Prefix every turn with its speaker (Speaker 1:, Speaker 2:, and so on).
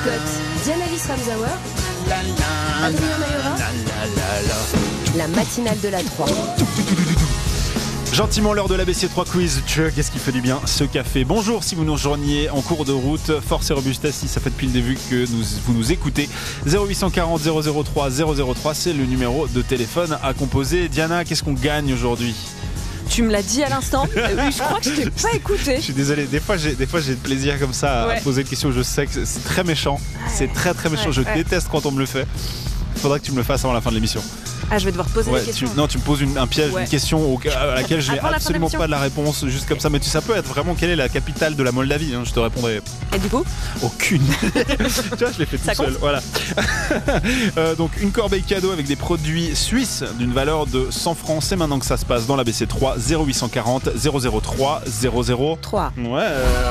Speaker 1: Scott, Diana Viss-Ramsauer, Adrien Mayora, la matinale de la 3.
Speaker 2: Gentiment l'heure de l'ABC3 quiz. Qu'est-ce qui fait du bien ce café? Bonjour si vous nous rejoignez en cours de route. Force et robustesse si ça fait depuis le début que vous nous écoutez. 0840 003 003, c'est le numéro de téléphone à composer. Diana, qu'est-ce qu'on gagne aujourd'hui?
Speaker 3: Tu me l'as dit à l'instant. Oui, je crois que je t'ai pas écouté.
Speaker 2: Je suis désolé, des fois j'ai le plaisir comme ça à poser une question. Je sais que c'est très méchant. C'est très très méchant. Je déteste quand on me le fait. Il faudra que tu me le fasses avant la fin de l'émission.
Speaker 3: Ah, je vais devoir poser des questions.
Speaker 2: Tu me poses un piège, une question à laquelle je n'ai absolument pas de la réponse, juste comme ça. Mais ça peut être vraiment quelle est la capitale de la Moldavie, hein, je te répondrai.
Speaker 3: Et du coup?
Speaker 2: Aucune. Tu vois, je l'ai fait tout seul. Voilà. Donc une corbeille cadeau avec des produits suisses d'une valeur de 100 francs. C'est maintenant que ça se passe dans l'ABC3. 0840 003 003. Ouais.